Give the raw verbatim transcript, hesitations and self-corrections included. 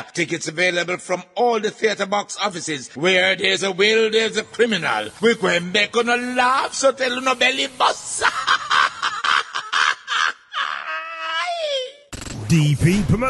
Tickets available from all the theatre box offices. Where there's a will, there's a criminal. We going back on a laugh, so tell no belly boss. D P Promotion.